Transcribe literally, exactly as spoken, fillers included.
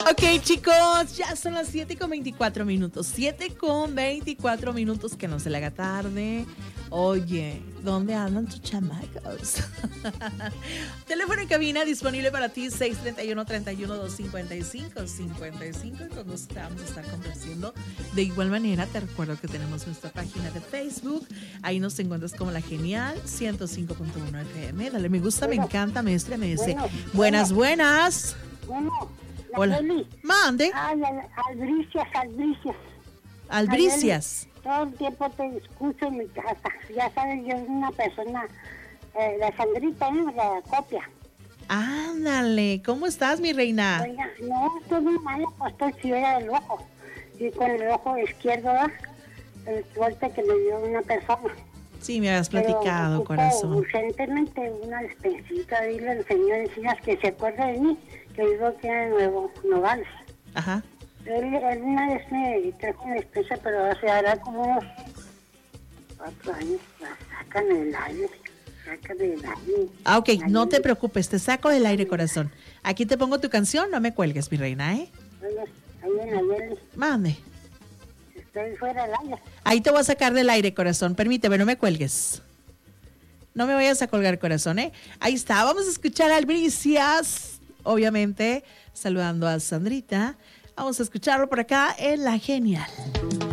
Ok, chicos, ya son las siete con veinticuatro minutos. siete con veinticuatro minutos, que no se le haga tarde. Oye, ¿dónde andan tus chamacos? Teléfono en cabina disponible para ti, seis treinta y uno, treinta y uno, doscientos cincuenta y cinco, cincuenta y cinco. Y con nosotros te vamos a estar complaciendo. De igual manera, te recuerdo que tenemos nuestra página de Facebook. Ahí nos encuentras como La Genial ciento cinco punto uno F M. Dale me gusta, bueno, me encanta, me estremece. Bueno, buenas, bueno. buenas. Bueno, hola. Peli. Mande. Ay, al, albricias, albricias. Albricias. Ay, todo el tiempo te escucho en mi casa. Ya sabes, yo soy una persona, eh, la Sandrita, ¿eh? La copia. Ándale, ¿cómo estás, mi reina? Oiga, no, estoy muy mal, pues estoy ciega del ojo. Y con el ojo izquierdo, ¿eh? El golpe que me dio una persona. Sí, me habías platicado, pero corazón. Urgentemente una despensita, dile al señor Encinas que se acuerde de mí, que vivo aquí en Nuevo Nogales. Ajá. Él, él una vez me trajo una despensa, pero hace hará como unos cuatro años, la sacan del aire, sacan del aire. Ah, ok, no te preocupes, te saco del aire, corazón. Aquí te pongo tu canción, no me cuelgues, mi reina, ¿eh? Oye, ahí en Ayeli. Mande. Estoy fuera del aire. Ahí te voy a sacar del aire, corazón. Permíteme, no me cuelgues. No me vayas a colgar, corazón, ¿eh? Ahí está, vamos a escuchar a Albricias, obviamente, saludando a Sandrita. Vamos a escucharlo por acá en La Genial.